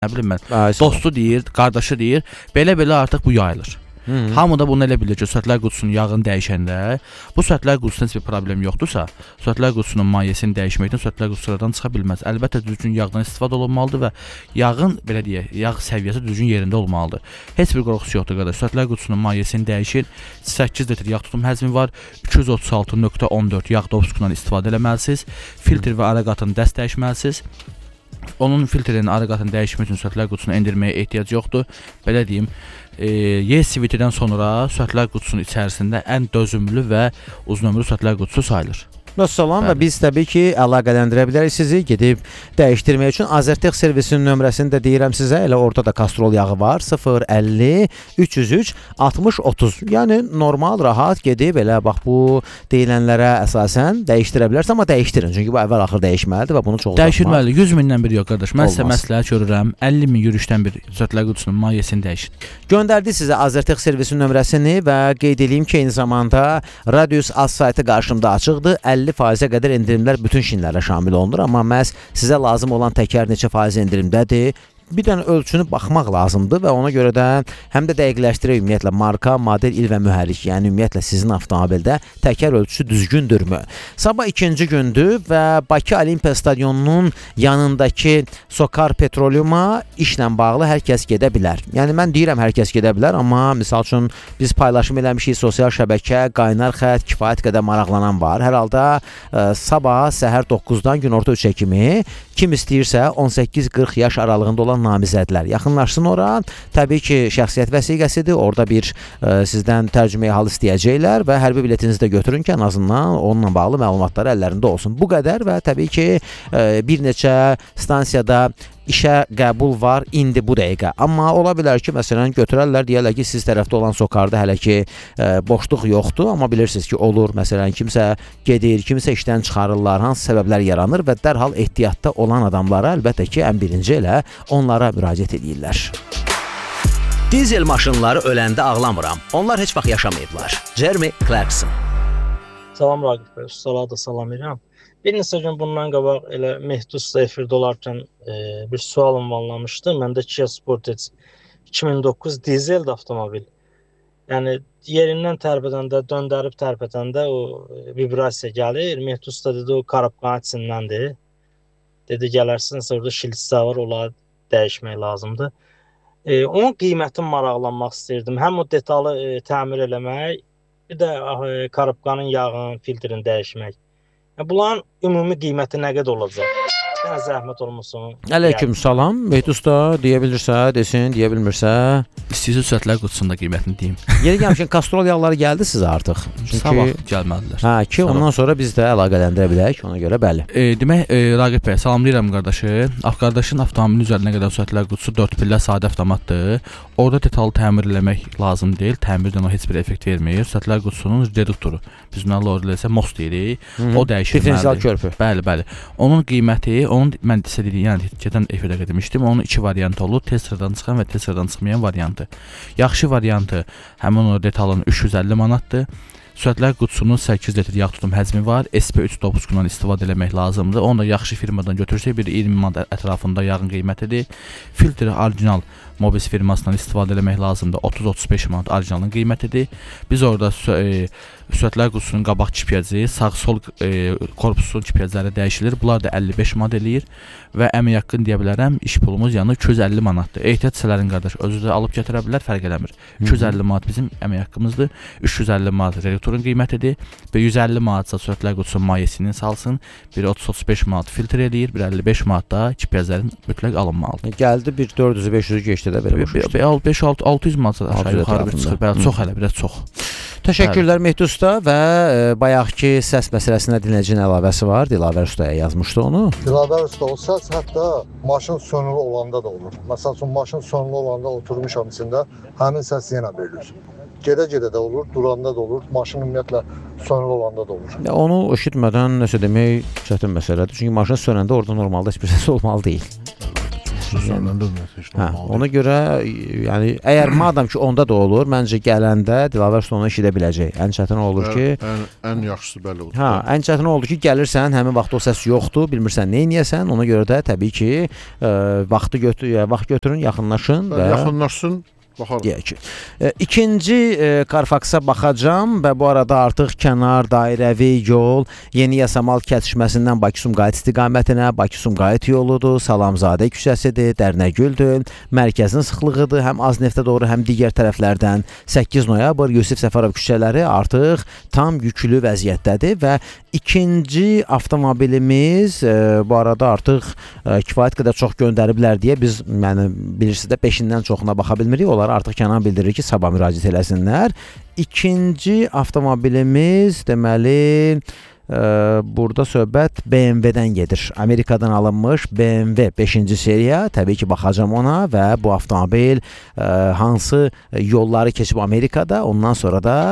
nə bilim mən, dostu deyir, qardaşı deyir, belə artıq bu yayılır. Hamı da bunu elə bilir ki, sürətlər qutusunun yağını dəyişəndə, bu sürətlər qutusunda heç bir problem yoxdursa, sürətlər qutusunun mahiyyəsini dəyişməkdən sürətlər qutusu sıradan çıxa bilməz. Əlbəttə düzgün yağdan istifadə olunmalıdır və yağın, belə deyək, yağ səviyyəsi düzgün yerində olmalıdır. Heç bir qorxusu yoxdur qardaş. Sürətlər qutusunun mahiyyəsini dəyişir. 8 litr yağ tutum həcmi var. 236.14 yağ dopuskundan istifadə etməlisiniz. Filtr və araqatını dəstəkləməlisiniz. Onun filtrinin, araqatını dəyişmək üçün sürətlər qutusunu endirməyə ehtiyac yoxdur. Belə deyim, YSVT-dən sonra sürətlər qutusunun içərisində ən dözümlü və uzunömrlü sürətlər qutusu sayılır. Salam və biz təbii ki, əlaqələndirə bilərik sizi gedib dəyişdirmək üçün. Azertec servisinin nömrəsini də deyirəm sizə. Elə orada da kastrol yağı var. 050 303 60 30. Yəni normal, rahat gedib elə bax bu deyilənlərə əsasən dəyişdirə bilərsiniz, amma dəyişdirin. Çünki bu əvvəl-axır dəyişməlidir və bunu çox dəyişilməli. 100 mindən bir yox qardaş. Mən sizə məsləhət görürəm. 50 min yürüşdən bir sürətlər qutusunun mahiyyəsini dəyişin. Göndərdik sizə Azertec servisinin nömrəsini və qeyd edeyim ki, eyni zamanda Radius Az saytı qarşımda açıqdır. 50%-ə qədər endirimlər bütün şinlərə şamil olunur, amma məhz sizə lazım olan təkər neçə faiz endirimdədir. Bir dənə ölçünü baxmaq lazımdır və ona görə də həm də dəqiqləşdirək ümumiyyətlə marka, model, il və mühərrik, yəni ümumiyyətlə sizin avtomobildə təkər ölçüsü düzgündürmü? Sabah ikinci gündür və Bakı Olimpiya Stadionunun yanındakı Sokar Petroleuma işlə bağlı hər kəs gedə bilər. Yəni mən deyirəm hər kəs gedə bilər, amma misal üçün biz paylaşım eləmişik sosial şəbəkə, qaynar xətt, kifayət qədər maraqlanan var. Hər halda sabah səhər 9-dan günorta 3-ə kimi kim istəyirsə 18-40 yaş aralığında olan namizədlər yaxınlaşsın ora. Təbii ki, şəxsiyyət vəsiqəsidir. Orada bir sizdən tərcüməyə hal istəyəcəklər və hərbi biletinizi də götürün ki, ən azından onunla bağlı məlumatlar əllərində olsun. Bu qədər və təbii ki, bir neçə stansiyada işə qəbul var indi bu dəqiqə. Amma ola bilər ki, məsələn, götürərlər, deyərlər ki, siz tərəfdə olan Sokarda hələ ki boşluq yoxdur, amma bilirsiniz ki, olur. Məsələn, kimsə gedir, kimsə işdən çıxarırlar, hansı səbəblər yaranır və dərhal ehtiyatda olan adamlara əlbəttə ki, ən birinci elə onlara müraciət edirlər. Dizel maşınları öləndə ağlamıram. Onlar heç vaxt yaşamayıblar. Jeremy Clarkson. Salam Raqif bəy, ustalara da salam edirəm. Bir neçə gün bundan qabaq elə Mehdus'da efirdə olarkən bir sual ünvanlamışdı. Məndə Kia Sportage 2009 dizel avtomobil. Yəni yerindən tərpədəndə, döndərib tərpədəndə o vibrasiya gəlir. Mehdus'da dedi o karabkanın içindəndir. Dedi gələrsinizsə orada şiltsə var, onları dəyişmək lazımdır. Onun qiymətini maraqlanmaq istəyirdim. Həm o detalı təmir eləmək, bir də karabkanın yağını, filtrini dəyişmək. Bunların ümumi qiyməti nə qədər olacaq? Yəni zəhmət olmasın. Əleyküm salam. Mehdus'da deyə bilirsə, desin, deyə bilmirsə. İstəyirsə sürətlər qutusunda qiymətini deyim. Yeri gəlmişkən kastrol yağları gəldi sizə artıq. Sabah gəlmədilər. Hə, ki ondan sonra biz də əlaqələndirə bilək, ona görə bəli. Demək, Raqib bəy, salamlayıram qardaşı. Qardaşın avtomobilin üzərinə qədər sürətlər qutusu 4 pillə sadə avtomatdır. Orada detallı təmir eləmək lazım deyil. Təmirdən o heç bir effekt vermir. Sürətlər qutusunun reduktoru. Biz ona orada most deyirik. O dəyişilməlidir. Diferensial körpü. Bəli. Onun qiyməti, mən sizə dediyim, yəni keçən efirdə demişdim, onun 2 variantı olur. Tesladan çıxan və Tesladan çıxmayan variantı. Yaxşı variantı həmin o detalın 350 manatdır. Sürətlər qutusunun 8 litr yağ tutum həcmi var. SP3 dopuskundan istifadə etmək lazımdır. Onu da yaxşı firmadan götürsək bir 20 manat ətrafında yağın qiymətidir. Filtri orijinal Mobis firmasından istifadə etmək lazımdır. 30-35 manat orijinalın qiymətidir. Biz orada sürətlər qutusunun qabaq kipyəcı, sağ-sol korpusun kipyəcləri dəyişilir. Bunlar da 55 manat eləyir və əmək haqqını deyə bilərəm, iş pulumuz yəni 250 manatdır. Ehtiyat hissələrin qardaş özü də alıb gətirə bilər, fərq eləmir. 250 manat bizim əmək haqqımızdır. 350 manat reduktorun qiymətidir və 150 manatsa sürətlər qutusunun mahiyyəsini salsın. Bir 30-35 manat filtr eləyir, bir 55 manat da kipyəclərin mütləq alınmalıdır. Gəldi bir 400-500 geçdi də belə başa. 5-600 manat aşağı yuxarı çıxır. Bəli, çox hələ biraz çox. Təşəkkürlər Mehdi usta və bayaqki səs məsələsində dinləyicinin əlavəsi var. Dilavər ustaya yazmışdı onu. Dilavər usta o səs hətta maşın sönülü olanda da olur. Məsəl üçün maşın sönülü olanda oturmuşam içində həmin səs yenə verilir. Gedə-gedə də olur, duranda da olur, maşın ümumiyyətlə sönülü olanda da olur. Onu eşitmədən nəsə demək çətin məsələdir. Çünki maşın sönəndə orada normalda heç bir səs olmalı deyil. Sürüsündən də heç Hə, olmalıdır. ona görə yəni əgər madam ki onda da olur, məncə gələndə Dilavər Usta onu eşidə biləcək. Ən çətin olur ki, ən yaxşısı belə olur. hə, ən çətin oldu ki, gəlirsən, həmin vaxt o səs yoxdur, bilmirsən nə edəsən. Ona görə də təbii ki, vaxt götürün, yaxınlaşın və yaxınlaşsın. Baxarıq. Deyək ki, ikinci Carfax-a baxacağam və bu arada artıq kənar dairəvi yol Yeni Yasamal kəsişməsindən Bakı-Sumqayıt istiqamətinə, Bakı-Sumqayıt yoludur, Salamzadə küçəsidir, Dərnəgüldür, mərkəzin sıxlığıdır, həm Azneftə doğru, həm digər tərəflərdən 8 noyabr Yusif Səfərov küçələri artıq tam yüklü vəziyyətdədir və ikinci avtomobilimiz bu arada artıq kifayət qədər çox göndəriblər deyə biz, yəni bilirsiniz də 5-dən çoxuna baxa bilmirik. Onlara artıq kənar bildirir ki, sabah müraciət eləsinlər. İkinci avtomobilimiz deməli burada söhbət BMW-dən gedir. Amerikadan alınmış BMW 5-ci seriya. Təbii ki, baxacağam ona və bu avtomobil hansı yolları keçib Amerikada, ondan sonra da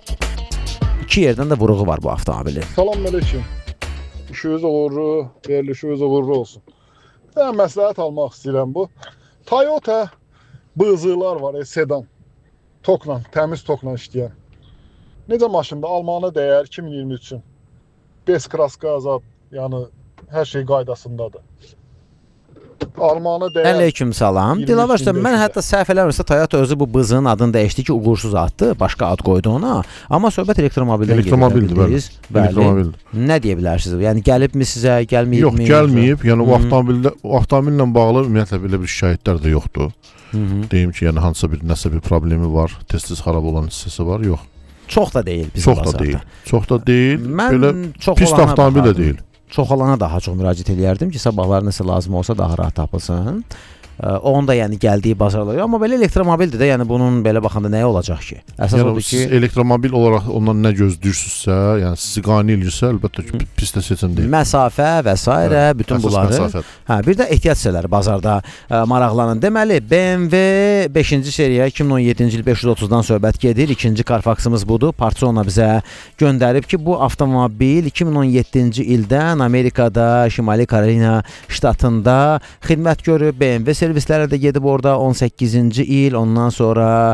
iki yerdən də vuruğu var bu avtomobilin. Salam əleykum. İşiniz uğurlu, xeyirli işiniz uğurlu olsun. Mən məsləhət almaq istəyirəm bu. Toyota bığzılar var, sedan. Tokla, təmiz tokla işləyən. Necə maşında almağına dəyər 2023 üçün. B-kraska azad, yəni hər şey qaydasındadır. Almağına dəyər. Əleyküm salam. Dilavər Usta, mən hətta səhv eləmirəmsə Toyota özü bu bığzının adını dəyişdi ki, uğursuz addır, başqa ad qoydu ona. Amma söhbət elektromobildən gedir. Elektromobildir, bəli. Nə deyə bilərsiniz? Yəni gəlibmi sizə, gəlməyibmi? Yox, gəlməyib. Yəni o avtomobillə bağlı ümumiyyətlə belə bir şikayətlər də yoxdur. Deyim ki, yəni hansısa bir nəsə bir problemi var, tez-tez xarab olan hissəsi var, yox. Çox da deyil bizim bazarda. Çox da deyil. Belə çox pis avtomobil də deyil. Çox alana daha çox müraciət edərdim ki, sabahlar nəsə lazım olsa daha rahat tapılsın. Onun da yəni gəldiyi bazarlar. Amma belə elektromobildir də, yəni bunun belə baxanda nəyə olacaq ki? Əsas odur ki, siz elektromobil olaraq ondan nə gözləyirsinizsə, yəni sizi qane eləyirsə, əlbəttə ki, pis də seçim deyil. Məsafə və s. bütün bunları. Hə, bir də ehtiyat hissələri bazarda maraqlanan. Deməli, BMW 5-ci seriya 2017-ci il 530-dan söhbət gedir. İkinci Carfax-ımız budur. Partsona bizə göndərib ki, bu avtomobil 2017-ci ildən Amerikada, Şimali Karolina ştatında xidmət görüb. BMW servislərə də gedib orada 18-ci il, ondan sonra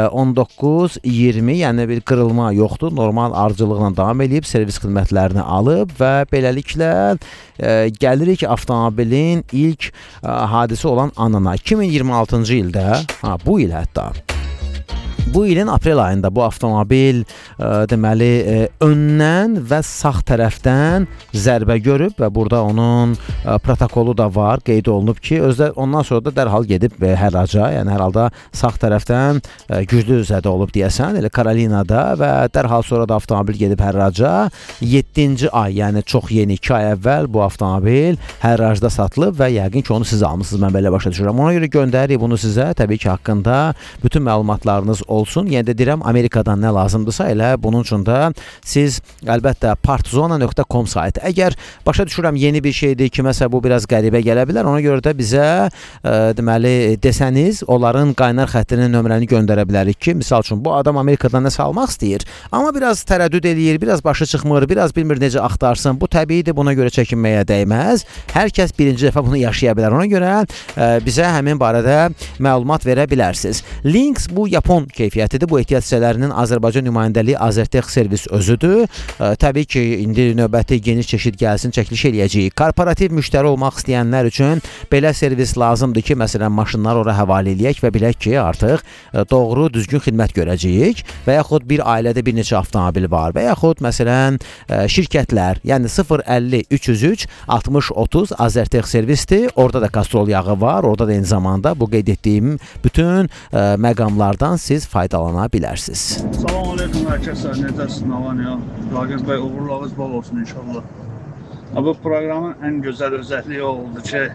19-20, yəni bir qırılma yoxdur. Normal ardıcılıqla davam edib, servis xidmətlərini alıb və beləliklə gəlirik avtomobilin ilk hadisi olan anına. 2026-cı ildə, bu il hətta, bu ilin aprel ayında bu avtomobil deməli öndən və sağ tərəfdən zərbə görüb və burada onun protokolu da var, qeyd olunub ki, özdə ondan sonra da dərhal gedib hərraca, yəni hər halda sağ tərəfdən güclü zədə olub deyəsən, elə Karolinada və dərhal sonra da avtomobil gedib hərraca. 7-ci ay, yəni çox yeni 2 ay əvvəl bu avtomobil hərracda satılıb və yəqin ki, onu siz almısınız, mən belə başa düşürəm. Ona görə göndəririk bunu sizə, təbii ki, haqqında bütün məlumatlarınız olsun. Yəni də deyirəm, Amerikadan nə lazımdırsa elə bunun üçün də siz əlbəttə partzona.com saytı. Əgər başa düşürəm yeni bir şeydir, kiməsə bu biraz qəribə gələ bilər, ona görə də bizə deməli desəniz, onların qaynar xəttinin nömrəni göndərə bilərik ki, misal üçün bu adam Amerikadan nəsə almaq istəyir, amma biraz tərəddüd eləyir, biraz başı çıxmır, biraz bilmir necə axtarsın. Bu təbiidir, buna görə çəkinməyə dəyməz. Hər kəs birinci dəfə bunu yaşaya bilər. Ona görə bizə həmin barədə məlumat verə bilərsiniz. Links bu Yapon keyfiyyətidir. Bu ehtiyat hissələrinin Azərbaycan nümayəndəliyi Azertex servis özüdür. Təbii ki, indi növbəti geniş çeşid gəlsin, çəkiliş eləyəcəyik. Korporativ müştəri olmaq istəyənlər üçün belə servis lazımdır ki, məsələn, maşınları ora həvalə eləyək və bilək ki, artıq doğru, düzgün xidmət görəcəyik və yaxud bir ailədə bir neçə avtomobil var və yaxud, məsələn, şirkətlər, yəni 050 303 60 30 Azertex servisdir. Orada da kastrol yağı var, orada da eyni zamanda bu qeyd etdiyim bütün məqamlardan siz faydalana bilərsiniz. Salam aleyküm hər kəsə, necəsiniz, avan ya? Ragız bəy, uğurlarınız bol olsun inşallah. Bu proqramın ən gözəl özəlliyi oldu ki,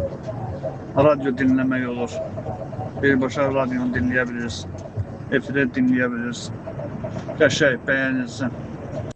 radyo dinləmək olur. Birbaşa radyonu dinləyə bilirsiniz, efirə dinləyə bilirsiniz. Qəşəng, bəyənilsin.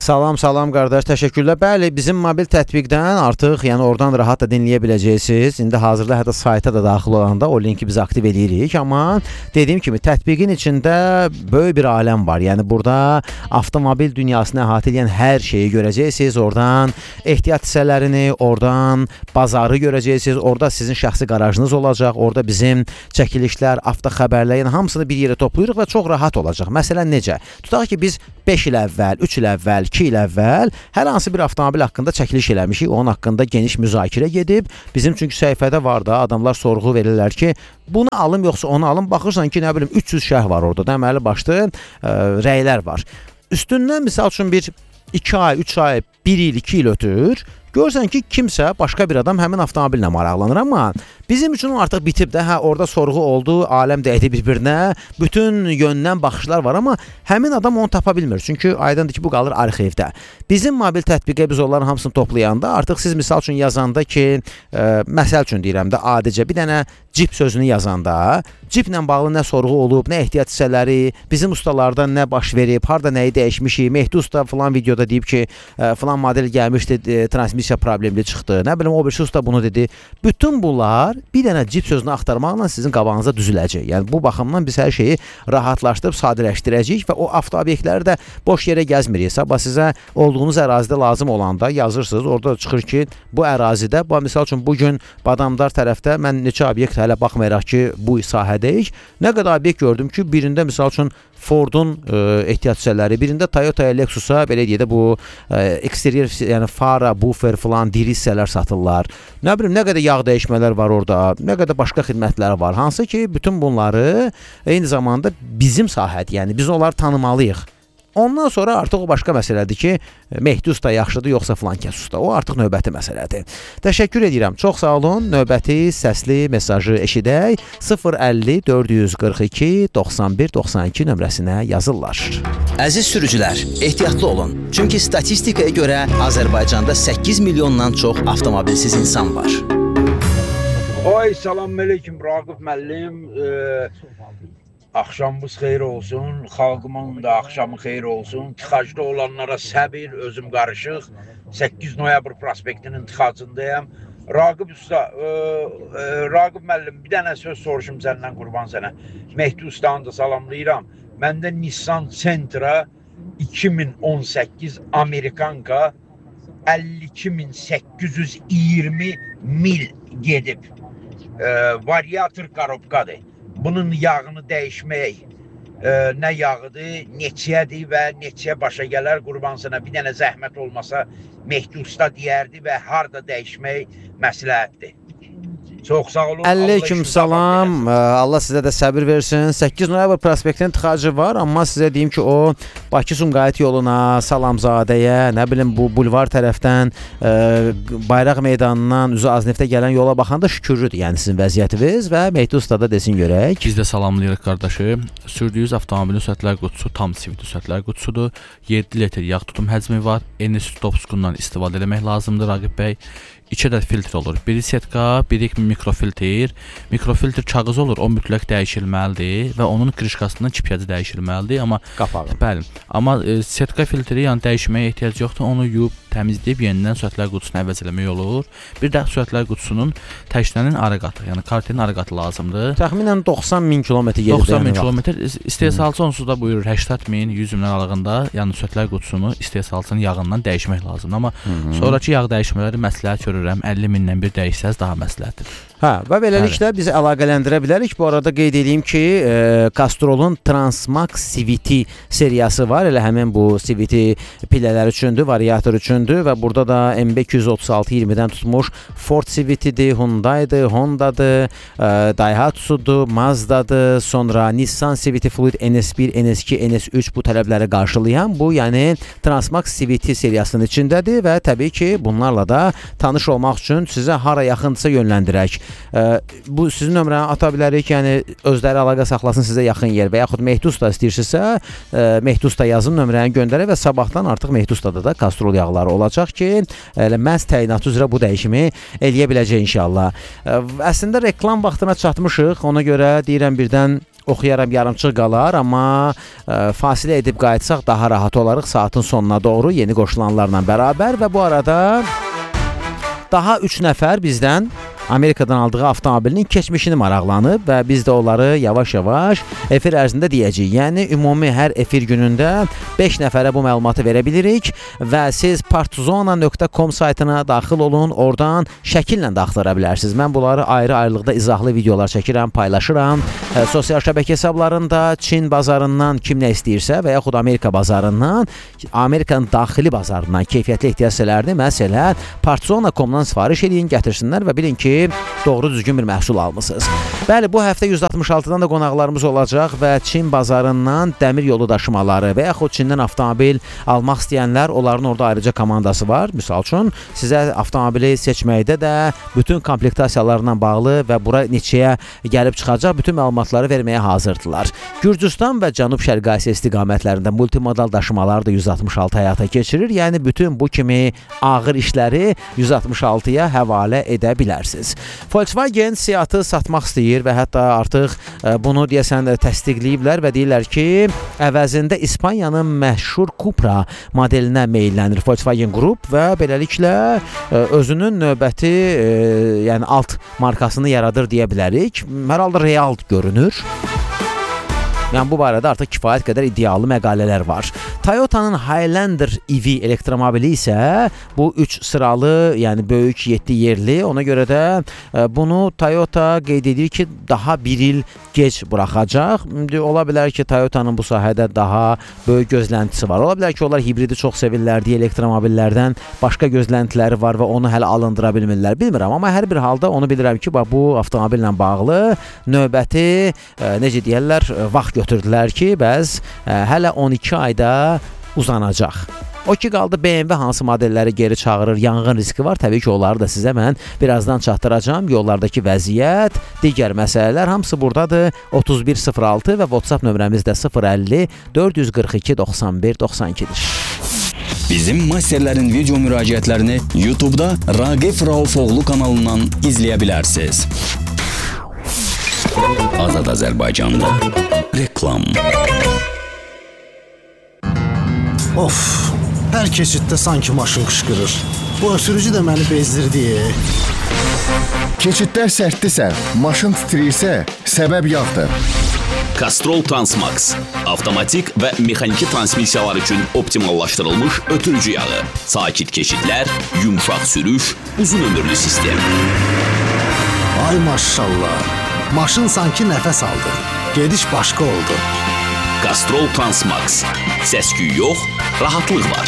Salam qardaş, təşəkkürlər. Bəli, bizim mobil tətbiqdən artıq, yəni oradan rahat da dinləyə biləcəksiniz. İndi hazırda hətta sayta da daxil olanda o linki biz aktiv edirik. Amma dediyim kimi tətbiqin içində böyük bir aləm var. Yəni burada avtomobil dünyasını əhatə edən hər şeyi görəcəksiniz. Oradan ehtiyat hissələrini, oradan bazarı görəcəksiniz. Orada sizin şəxsi qarajınız olacaq. Orada bizim çəkilişlər, avtoxəbərlər, yəni hamısını bir yerə toplayırıq və çox rahat olacaq. Məsələn necə? Tutaq ki biz 5 il əvvəl, 3 il əvvəl, 2 il əvvəl hər hansı bir avtomobil haqqında çəkiliş eləmişik. Onun haqqında geniş müzakirə gedib. Bizim çünki səhifədə var da, adamlar sorğu verirlər ki, bunu alım yoxsa onu alım. Baxırsan ki, nə bilim 300 şərh var orada. Deməli başda rəylər var. Üstündən misal üçün bir 2 ay, 3 ay, 1 il, 2 il ötür. Görürsən ki, kimsə, başqa bir adam həmin avtomobillə maraqlanır, amma bizim üçün artıq bitib də, orada sorğu oldu, aləm dəydi bir-birinə, bütün yöndən baxışlar var, amma həmin adam onu tapa bilmir. Çünki aydındır ki, bu qalır arxivdə. Bizim mobil tətbiqə biz onların hamısını toplayanda, artıq siz misal üçün yazanda ki, məsəl üçün deyirəm də, adicə bir dənə cip sözünü yazanda, ciplə bağlı nə sorğu olub, nə ehtiyat hissələri, bizim ustalardan nə baş verib, harda nəyi dəyişmişik, Mehdi usta falan videoda deyib ki, falan model gəlmişdi, transmisiya problemli çıxdı, nə bilim o bir usta bunu dedi. Bütün bunlar bir dənə cip sözünü axtarmaqla sizin qabağınıza düzüləcək. Yəni bu baxımdan biz hər şeyi rahatlaşdırıb sadələşdirəcəyik və o avtoobyekləri də boş yerə gəzmirik. Sabah sizə olduğunuz ərazidə lazım olanda yazırsınız. Orada çıxır ki, bu ərazidə, misal üçün bugün Badamdar tərəfdə mən neçə obyekt hələ baxmayaraq ki, bu sahədəyik. Nə qədər obyekt gördüm ki, birində misal üçün Ford'un ehtiyat hissələri, birində Toyota Lexus'a belə deyə də bu eksterior, yəni fara, bufer falan diri hissələr satırlar. Nə bilim, nə qədər yağ dəyişmələr var orada, nə qədər başqa xidmətlər var. Hansı ki, bütün bunları eyni zamanda bizim sahədir, yəni biz onları tanımalıyıq. Ondan sonra artıq o başqa məsələdir ki, Mehdi usta yaxşıdır, yoxsa filan kəs usta. O artıq növbəti məsələdir. Təşəkkür edirəm. Çox sağ olun. Növbəti səsli mesajı eşidək. 050 442 91 92 nömrəsinə yazırlar. Əziz sürücülər, ehtiyatlı olun. Çünki statistikaya görə Azərbaycanda 8 milyondan çox avtomobilsiz insan var. Ay, salam aleyküm, Raqib müəllim. Axşamınız xeyir olsun, xalqımın da axşamı xeyir olsun. Tıxacda olanlara səbir, özüm qarışıq. 8 noyabr prospektinin tıxacındayım. Raqib usta, Raqib müəllim, bir dənə söz soruşum səndən, qurban sənə. Mehdi ustanı da salamlayıram. Məndə Nissan Sentra 2018 Amerikanka 52.820 mil gedib. Variator korobkadır. Bunun yağını dəyişmək nə yağıdır, neçəyədir və neçəyə başa gələr, qurban sənə bir dənə zəhmət olmasa Mehdi usta deyərdi və harda dəyişmək məsləhətdir. Çox sağ olun. Aleyküm salam. Allah sizə də səbir versin. 8 noyabr prospektinin tıxacı var, amma sizə deyim ki, o Bakı-Sumqayıt yoluna, Salamzadəyə, nə bilim bu bulvar tərəfdən Bayraq meydanından üzü Azneftə gələn yola baxanda şükürlüdür. Yəni sizin vəziyyətiniz və Mehdi usta da desin görək. Biz də salamlayırıq qardaşı. Sürdüyünüz avtomobilin sürətlər qutusu tam sivit sürətlər qutusudur. 7 litr yağ tutum həcmi var. Eni stop skundan istifadə etmək lazımdır Raqib bəy. 2 ədəd filtr olur. Biri setka, biri mikrofiltr. Mikrofiltr kağız olur, o mütləq dəyişilməlidir və onun krişkasından kipyacı dəyişilməlidir, amma qapağı. Bəli. Amma setka filtri yəni dəyişməyə ehtiyac yoxdur. Onu yuyub təmizləyib yenidən sürətlər qutusunu əvəz eləmək olur. Bir də sürətlər qutusunun təşkilinin ara qatı, yəni karterin ara qatı lazımdır. Təxminən 90.000 kilometr gedib. 90.000 kilometr. İstehsalçı onsuz da buyurur 80.000, 100.000 aralığında, yəni sürətlər qutusunu istehsalçının yağından dəyişmək lazımdır. Amma sonrakı yağ dəyişmələri məsləhət görürəm. 50.000-dən bir dəyişsəz daha məsləhətdir. Və beləliklə bizi əlaqələndirə bilərik. Bu arada qeyd edeyim ki, Castrol'un Transmax CVT seriyası var. Elə həmin bu CVT pillələr üçündür, variator üçündür və burada da MB236-20-dən tutmuş Ford CVT-dir, Hyundai'dir, Honda'dır, Daihatsu'dur, Mazda'dır, sonra Nissan CVT Fluid NS1, NS2, NS3 bu tələbləri qarşılayan bu, yəni Transmax CVT seriyasının içindədir və təbii ki, bunlarla da tanış olmaq üçün sizə hara yaxındırsa yönləndirək. Bu sizin nömrəni ata bilərik, yəni özləri əlaqə saxlasın sizə yaxın yer və yaxud Mehdi usta istəyirsinizsə, Mehdi usta yazın nömrəni göndərək və sabahdan artıq Mehdi ustada da Castrol yağları olacaq ki, məhz təyinatı üzrə bu dəyişimi eləyə biləcək inşallah. Əslində reklam vaxtına çatmışıq, ona görə deyirəm birdən oxuyaram, yarımçıq qalar, amma fasilə edib qayıtsaq daha rahat olarıq saatın sonuna doğru yeni qoşulanlarla bərabər və bu arada daha 3 nəfər bizdən Amerikadan aldığı avtomobilinin keçmişini maraqlanıb və biz də onları yavaş-yavaş efir ərzində deyəcəyik. Yəni, ümumi hər efir günündə 5 nəfərə bu məlumatı verə bilirik və siz partzona.com saytına daxil olun, oradan şəkillə də axtara bilərsiniz. Mən bunları ayrı-ayrılıqda izahlı videolar çəkirəm, paylaşıram. Sosial şəbəkə hesablarında Çin bazarından kim nə istəyirsə və yaxud Amerika bazarından, Amerikanın daxili bazarından keyfiyyətli ehtiyaclarını məsələn partzona.com-dan sifariş edin, gətirsinlər və bilin ki, doğru düzgün bir məhsul almısınız. Bəli, bu həftə 166-dan da qonaqlarımız olacaq və Çin bazarından dəmir yolu daşımaları və yaxud Çindən avtomobil almaq istəyənlər, onların orada ayrıca komandası var. Misal üçün, sizə avtomobili seçməkdə də bütün komplektasiyalarla bağlı və bura neçəyə gəlib çıxacaq bütün məlumatları verməyə hazırdılar. Gürcüstan və Cənub-Şərqi Asiya istiqamətlərində multimodal daşımalar da 166 həyata keçirir. Yəni, bütün bu kimi ağır işləri 166-ya həvalə edə bilərsiniz. Volkswagen Seat'ı satmaq istəyir və hətta artıq bunu deyəsən təsdiqləyiblər və deyirlər ki, əvəzində İspaniyanın məşhur Cupra modelinə meyllənir Volkswagen Group və beləliklə özünün növbəti yəni alt markasını yaradır deyə bilərik. Hər halda real görünür. Yəni, bu barədə artıq kifayət qədər iddialı məqalələr var. Toyota'nın Highlander EV elektromobili isə bu 3 sıralı, yəni böyük 7 yerli. Ona görə də bunu Toyota qeyd edir ki, daha bir il gec buraxacaq. Ola bilər ki, Toyota'nın bu sahədə daha böyük gözləntisi var. Ola bilər ki, onlar hibridi çox sevirlər deyə elektromobillərdən başqa gözləntiləri var və onu hələ alındıra bilmirlər. Bilmirəm, amma hər bir halda onu bilirəm ki, bu avtomobillə bağlı növbəti, necə deyərlər, vaxt götürdülər ki, bəs hələ 12 ayda uzanacaq. O ki qaldı BMW hansı modelləri geri çağırır, yanğın riski var. Təbii ki, onları da sizə mən birazdan çatdıracağam. Yollardakı vəziyyət, digər məsələlər hamısı buradadır. 3106 və WhatsApp nömrəmiz də 050 442 91 92-dir. Bizim masterlərin video müraciətlərini YouTube'da Raqif Raufoğlu kanalından izləyə bilərsiniz. Azad Azərbaycanda reklam. Of, hər keçiddə sanki maşın qışqırır. Bu sürücü də məni bezdirdi. Keçidlər sərtdirsə, maşın titrəyirsə, səbəb yağdır. Castrol Transmax. Avtomatik və mexaniki transmissiyalar üçün optimallaşdırılmış ötürücü yağı. Sakit keçidlər, yumşaq sürüş, uzun ömürlü sistem. Ay maşallah. Maşın sanki nəfəs aldı. Gediş başqa oldu. Castrol Transmax. Səs-küy yox, rahatlıq var.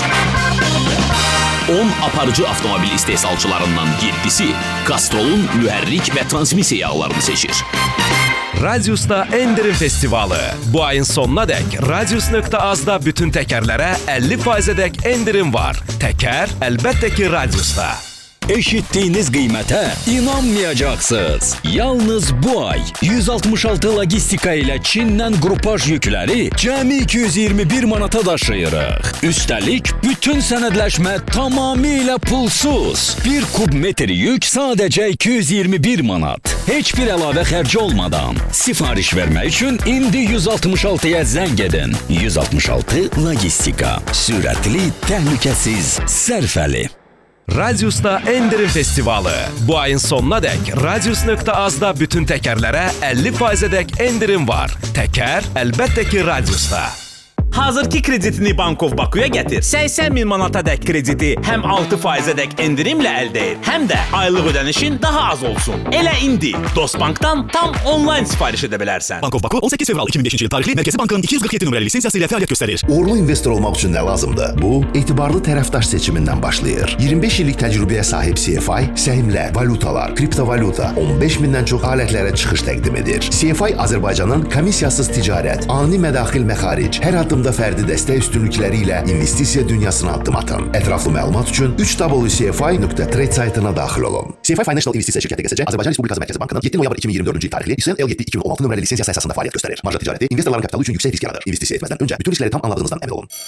10 aparıcı avtomobil istehsalçılarından 7-si Castrol'un mühərrik və transmissiya yağlarını seçir. Radius'ta endirim festivalı. Bu ayın sonuna dək Radius.az-da bütün təkərlərə 50%-dək endirim var. Təkər əlbəttə ki Radius'ta. Eşitdiyiniz qiymətə inanmayacaqsınız. Yalnız bu ay 166 logistika ilə Çindən qrupaj yükləri cəmi 221 manata daşıyırıq. Üstəlik, bütün sənədləşmə tamamilə pulsuz. 1 kub metr yük sadəcə 221 manat. Heç bir əlavə xərci olmadan. Sifariş vermək üçün indi 166-ya zəng edin. 166 logistika. Sürətli, təhlükəsiz, sərfəli. Radius'ta endirim festivalı. Bu ayın sonuna dək Radius.az-da bütün təkərlərə 50%-dək endirim var. Təkər əlbəttə ki Radius'ta. Hazırki kreditini Bankov Bakuya gətir. 80 min manata dək krediti həm 6%-ə dək endirimlə əldə et, həm də aylıq ödənişin daha az olsun. Elə indi Dostbankdan tam onlayn sifariş edə bilərsən. Bankov Baku 18 fevral 2005-ci il tarixli Mərkəzi Bankın 247 nömrəli lisensiyası ilə fəaliyyət göstərir. Uğurlu investor olmaq üçün nə lazımdır? Bu, etibarlı tərəfdaş seçimindən başlayır. 25 illik təcrübəyə sahib CFI, səhmlər, valutalar, kriptovalyuta, 15 mindən çox alətlərə çıxış təqdim edir. CFI Azərbaycanın komissiyasız ticarət, ani mədaxil məxaric, hər addım fərdi dəstək üstünlükləri ilə investisiya dünyasına addım atın. Ətraflı məlumat üçün www.cfi.trade saytına daxil olun. CFI Financial İnvestisiya şirkəti QSC Azərbaycan Respublikası Mərkəzi Bankının 7 noyabr 2024-cü il tarixli İSN L7 2016 nömrəli lisensiyası əsasında fəaliyyət göstərir. Marja ticarəti investorların kapitalı üçün yüksək risk yaradır. İnvestisiya etməzdən öncə bütün riskləri tam anladığınızdan əmin olun.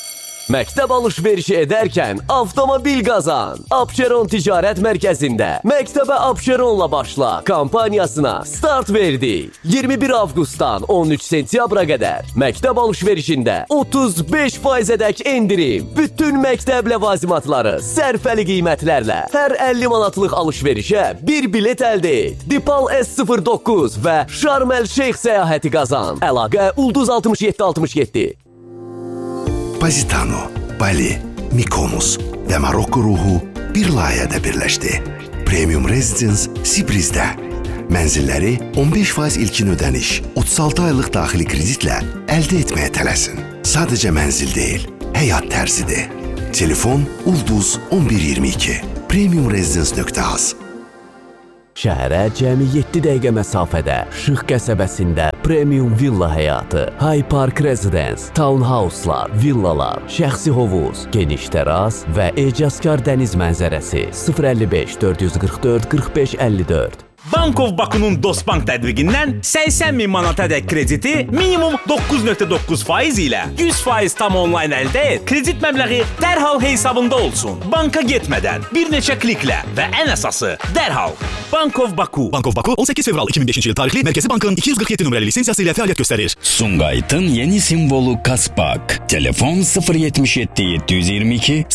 Məktəb alış-verişi edərkən avtomobil qazan. Abşeron Ticarət Mərkəzində Məktəbə Abşeronla başla kampaniyasına start verdi. 21 avqustdan 13 sentyabra qədər məktəb alış-verişində 35%-ədək endirim. Bütün məktəb ləvazimatları sərfəli qiymətlərlə hər 50 manatlıq alış-verişə bir bilet əldə et. Dipal S09 və Şarm El-Şeyx səyahəti qazan. Əlaqə Ulduz 6767. Positano, Bali, Mykonos və Marokko ruhu bir layihədə birləşdi. Premium Residence Sibrizdə. Mənzilləri 15% ilkin ödəniş, 36 aylıq daxili kreditlə əldə etməyə tələsin. Sadəcə mənzil deyil, həyat tərzidir. Telefon Ulduz 1122. premiumresidence.az. Şəhərə cəmi 7 dəqiqə məsafədə, Şıx qəsəbəsində premium villa həyatı, High Park Residence, townhouse'lar, villalar, şəxsi hovuz, geniş təras və ecazkar dəniz mənzərəsi 055 444 45 54. Bankov Bakunun Dostbank tədbiqindən 80.000 manatadək krediti minimum 9.9% ilə 100% tam onlayn əldə et. Kredit məbləği dərhal hesabında olsun. Banka getmədən, bir neçə kliklə və ən əsası dərhal. Bankov Baku. Bankov Baku 18 fevral 2005-ci il tarixli Mərkəzi Bankın 247 nömrəli lisensiyası ilə fəaliyyət göstərir. Sumqayıtın yeni simvolu Kaspak. Telefon 077 722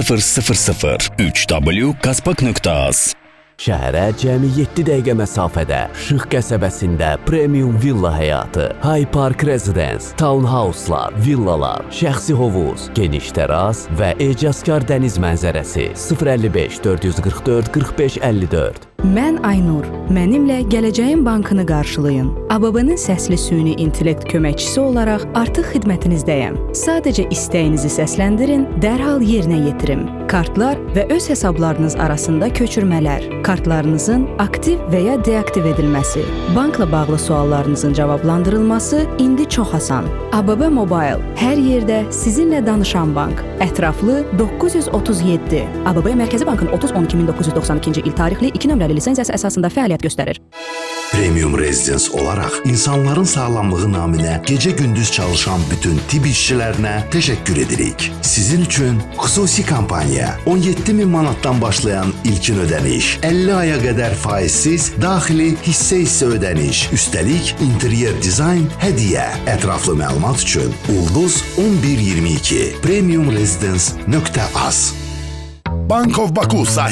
0000 3w.kaspak.az. Şəhərə cəmi 7 dəqiqə məsafədə, Şıx qəsəbəsində premium villa həyatı, High Park Residence, townhouse'lar, villalar, şəxsi hovuz, geniş təras və ecazkar dəniz mənzərəsi 055 444 45 54. Mən Aynur. Mənimlə Gələcəyin Bankını qarşılayın. ABB-nin səsli süni intellekt köməkçisi olaraq artıq xidmətinizdəyəm. Sadəcə istəyinizi səsləndirin, dərhal yerinə yetirim. Kartlar və öz hesablarınız arasında köçürmələr, kartlarınızın aktiv və ya deaktiv edilməsi, bankla bağlı suallarınızın cavablandırılması indi çox asan. ABB Mobile hər yerdə sizinlə danışan bank. Ətraflı 937. ABB Mərkəzi Bankın 30-12-1992-ci il tarixli 2 nömrəli lisensiyası əsasında fəaliyyət göstərir. Premium Residence olaraq insanların sağlamlığı naminə gecə-gündüz çalışan bütün tibb işçilərinə təşəkkür edirik. Sizin üçün xüsusi kampaniya 17.000 manatdan başlayan ilkin ödəniş, 50 aya qədər faizsiz daxili hissə ödəniş, üstəlik interyer dizayn hədiyyə. Ətraflı məlumat üçün Ulduz 1122 premiumresidence.az. Bankov Baku